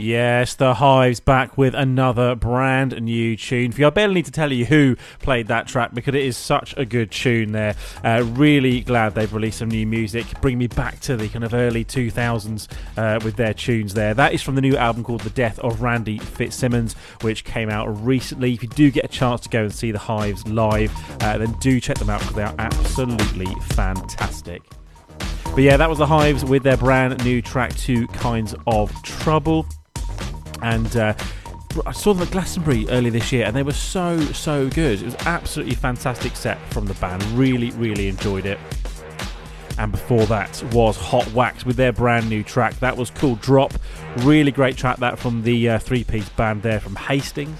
Yes, the Hives back with another brand new tune for you. I barely need to tell you who played that track because it is such a good tune there. Really glad they've released some new music, bringing me back to the kind of early 2000s with their tunes there. That is from the new album called The Death of Randy Fitzsimmons, which came out recently. If you do get a chance to go and see the Hives live, then do check them out because they are absolutely fantastic. But yeah, that was the Hives with their brand new track, Two Kinds of Trouble. And I saw them at Glastonbury earlier this year and they were so good. It was absolutely fantastic set from the band. Really enjoyed it. And before that was Hot Wax with their brand new track. That was called Drop. Really great track, that from the three-piece band there from Hastings.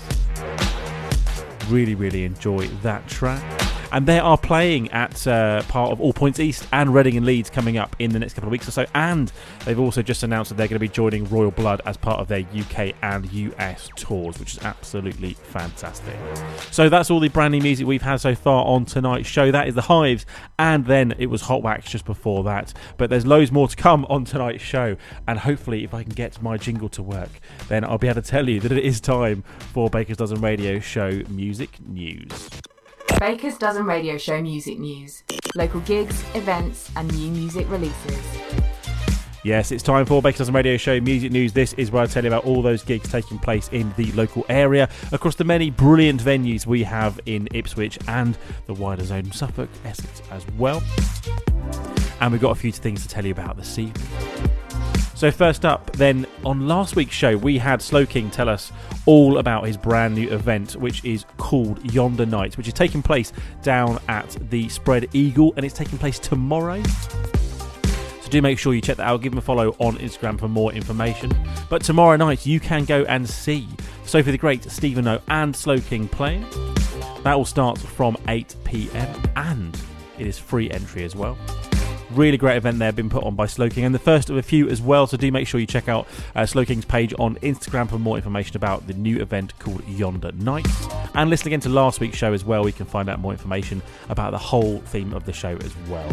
Really enjoy that track. And they are playing at part of All Points East and Reading and Leeds coming up in the next couple of weeks or so. And they've also just announced that they're going to be joining Royal Blood as part of their UK and US tours, which is absolutely fantastic. So that's all the brand new music we've had so far on tonight's show. That is the Hives, and then it was Hot Wax just before that. But there's loads more to come on tonight's show. And hopefully, if I can get my jingle to work, then I'll be able to tell you that it is time for Baker's Dozen Radio Show Music News. Baker's Dozen Radio Show Music News. Local gigs, events and new music releases. Yes, it's time for Baker's Dozen Radio Show Music News. This is where I tell you about all those gigs taking place in the local area, across the many brilliant venues we have in Ipswich and the wider zone, Suffolk, Essex as well. And we've got a few things to tell you about this evening. So first up, then, on last week's show, we had Slow King tell us all about his brand new event, which is called Yonder Nights, which is taking place down at the Spread Eagle, and it's taking place tomorrow. So do make sure you check that out. Give him a follow on Instagram for more information. But tomorrow night, you can go and see Sophie the Great, Stephen O and Slow King playing. That all starts from 8 p.m, and it is free entry as well. Really great event there, been put on by Slow King, and the first of a few as well, so do make sure you check out Slow King's page on Instagram for more information about the new event called Yonder Nights. And listen again to last week's show as well, we can find out more information about the whole theme of the show as well.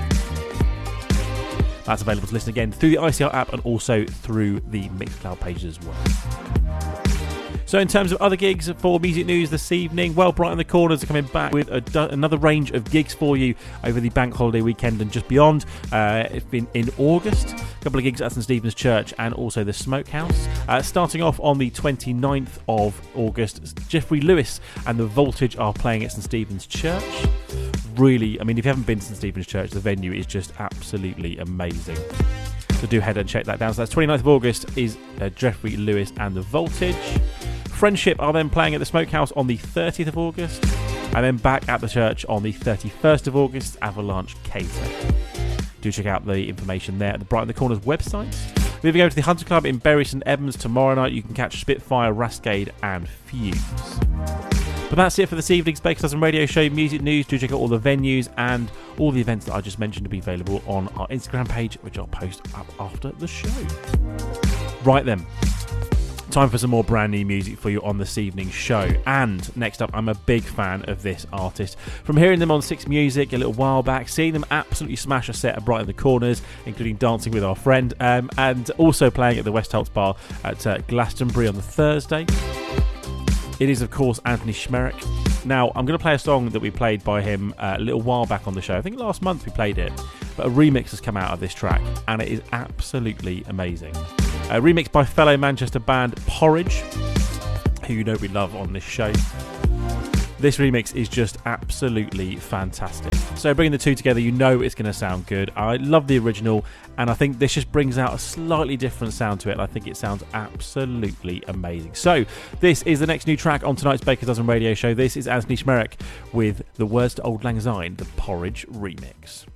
That's available to listen again through the ICR app and also through the Mixcloud pages as well. So in terms of other gigs for music news this evening, well, Bright in the Corners are coming back with another range of gigs for you over the bank holiday weekend and just beyond. It's been in August. A couple of gigs at St Stephen's Church and also the Smokehouse. Starting off on the 29th of August, Jeffrey Lewis and the Voltage are playing at St Stephen's Church. Really, I mean, if you haven't been to St Stephen's Church, the venue is just absolutely amazing. So do head and check that down. So that's 29th of August is Jeffrey Lewis and the Voltage. Friendship are then playing at the Smokehouse on the 30th of August, and then back at the church on the 31st of August, Avalanche Cater. Do check out the information there at the Bright in the Corners website. Moving over to the Hunter Club in Bury St Edmunds tomorrow night, you can catch Spitfire, Rascade and Fuse. But that's it for this evening's Baker's Dozen Radio Show Music News. Do check out all the venues and all the events that I just mentioned to be available on our Instagram page, which I'll post up after the show. Right then. Time for some more brand new music for you on this evening's show. And next up, I'm a big fan of this artist. From hearing them on Six Music a little while back, seeing them absolutely smash a set at Bright in the Corners, including Dancing with Our Friend, and also playing at the West Holts Bar at Glastonbury on the Thursday. It is, of course, Anthony Schmerich. Now, I'm going to play a song that we played by him a little while back on the show. I think last month we played it. But a remix has come out of this track, and it is absolutely amazing. A remix by fellow Manchester band Porridge, who you know we love on this show. This remix is just absolutely fantastic. So bringing the two together, you know it's going to sound good. I love the original, and I think this just brings out a slightly different sound to it. I think it sounds absolutely amazing. So this is the next new track on tonight's Baker's Dozen Radio Show. This is Anthony Schmerich with The Words to Auld Lang Syne, the Porridge remix.